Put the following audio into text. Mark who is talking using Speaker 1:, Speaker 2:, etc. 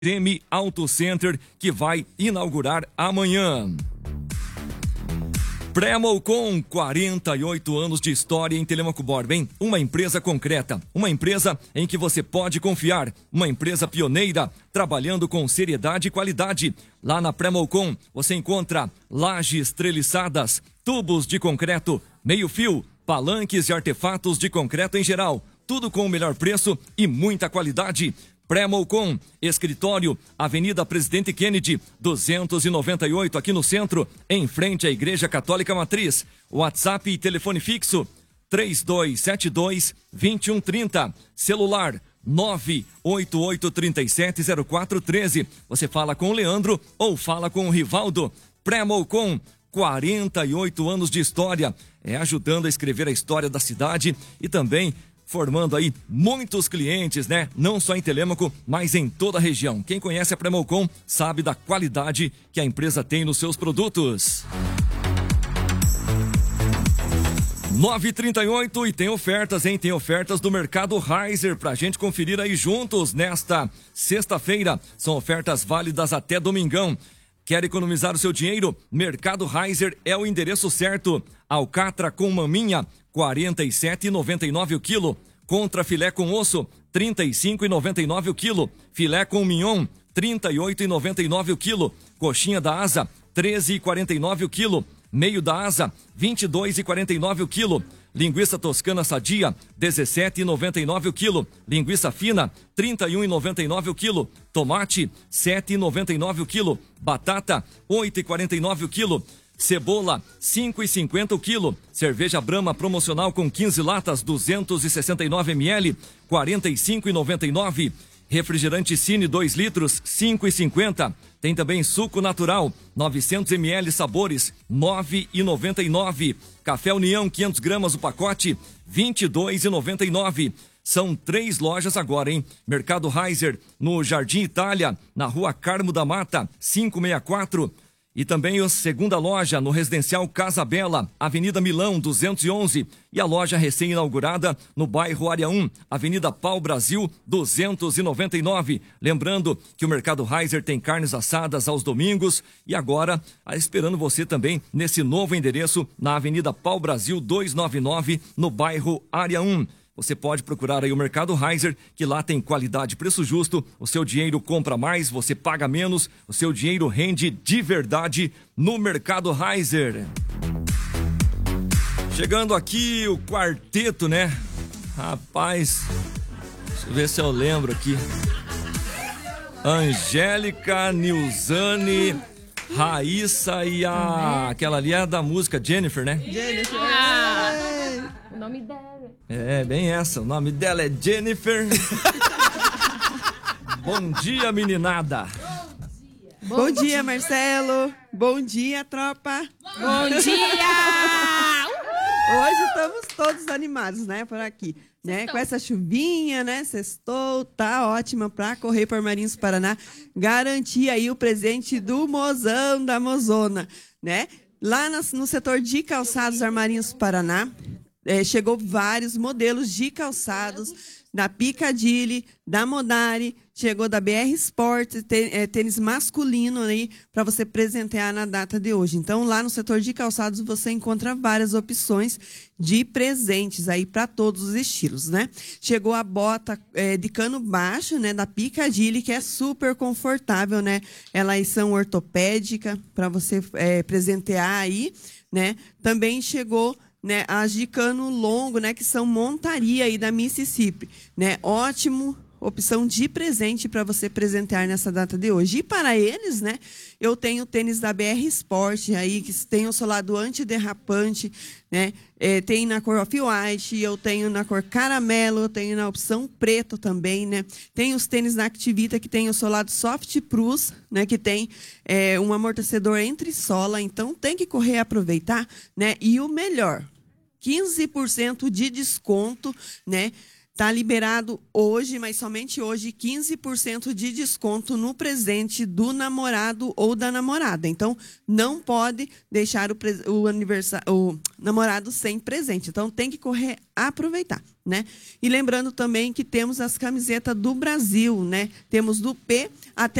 Speaker 1: Treme Auto Center, que vai inaugurar amanhã. Pré-Molcom, 48 anos de história em Telêmaco Borba, hein? Uma empresa concreta, uma empresa em que você pode confiar, uma empresa pioneira, trabalhando com seriedade e qualidade. Lá na Pré-Molcom, você encontra lajes treliçadas, tubos de concreto, meio-fio, palanques e artefatos de concreto em geral. Tudo com o melhor preço e muita qualidade. Pré-Molcom, escritório, Avenida Presidente Kennedy, 298, aqui no centro, em frente à Igreja Católica Matriz. WhatsApp e telefone fixo, 3272-2130. Celular, 988370413. Você fala com o Leandro ou fala com o Rivaldo. Pré-Molcom, 48 anos de história, ajudando a escrever a história da cidade e também formando aí muitos clientes, né? Não só em Telêmaco, mas em toda a região. Quem conhece a Pré-Molcom sabe da qualidade que a empresa tem nos seus produtos. 9h38 e tem ofertas, hein? Tem ofertas do Mercado Reiser pra gente conferir aí juntos nesta sexta-feira. São ofertas válidas até domingão. Quer economizar o seu dinheiro? Mercado Reiser é o endereço certo. Alcatra com maminha, R$ 47,99 o quilo. Contra filé com osso, R$ 35,99 o quilo. Filé com mignon, R$ 38,99 o quilo. Coxinha da asa, R$ 13,49 o quilo. Meio da asa, R$ 22,49 o quilo. Linguiça toscana sadia, R$ 17,99 o quilo. Linguiça fina, R$ 31,99 o quilo. Tomate, R$ 7,99 o quilo. Batata, R$ 8,49 o quilo. Cebola, R$ 5,50 o quilo. Cerveja Brahma promocional com 15 latas, 269 ml, R$ 45,99. Refrigerante Cine 2 litros, R$ 5,50. Tem também suco natural, 900 ml sabores, R$ 9,99. Café União, 500 gramas o pacote, R$ 22,99. São 3 lojas agora, hein? Mercado Reiser, no Jardim Itália, na Rua Carmo da Mata, 564. E também a segunda loja no Residencial Casa Bela, Avenida Milão 211, e a loja recém-inaugurada no bairro Área 1, Avenida Pau Brasil 299. Lembrando que o Mercado Reiser tem carnes assadas aos domingos e agora esperando você também nesse novo endereço na Avenida Pau Brasil 299, no bairro Área 1. Você pode procurar aí o Mercado Reiser, que lá tem qualidade e preço justo, o seu dinheiro compra mais, você paga menos, o seu dinheiro rende de verdade no Mercado Reiser. Chegando aqui o quarteto, né? Rapaz, deixa eu ver se eu lembro aqui. Angélica, Nilzane, Raíssa e aquela ali é da música Jennifer, né?
Speaker 2: Jennifer.
Speaker 3: O nome dela.
Speaker 1: É, bem essa. O nome dela é Jennifer. Bom dia, meninada.
Speaker 2: Bom dia, Marcelo. Bom dia, tropa.
Speaker 3: Bom dia!
Speaker 2: Hoje estamos todos animados, né, por aqui. Né? Com essa chuvinha, né? Sextou, tá ótima para correr por Marinhos Paraná. Garantir aí o presente do mozão da mozona, né? Lá no setor de calçados Armarinhos Paraná, chegou vários modelos de calçados da Piccadilly, da Modari, chegou da BR Sport, tênis masculino aí para você presentear na data de hoje. Então, lá no setor de calçados você encontra várias opções de presentes aí para todos os estilos, né? Chegou a bota de cano baixo, né, da Piccadilly, que é super confortável, né? Elas são ortopédicas para você presentear aí, né? Também chegou, né, as de cano longo, né, que são montaria aí da Mississippi, né? Ótimo opção de presente para você presentear nessa data de hoje. E para eles, né, eu tenho tênis da BR Sport aí, que tem o solado antiderrapante, né? Tem na cor off-white, eu tenho na cor caramelo, eu tenho na opção preto também, né? Tem os tênis da Activita, que tem o solado Soft Plus, né, que tem um amortecedor entre sola, então tem que correr e aproveitar, né? E o melhor, 15% de desconto, né, Tá liberado hoje, mas somente hoje, 15% de desconto no presente do namorado ou da namorada. Então, não pode deixar o namorado sem presente. Então, tem que correr a aproveitar, né? E lembrando também que temos as camisetas do Brasil, né? Temos do P até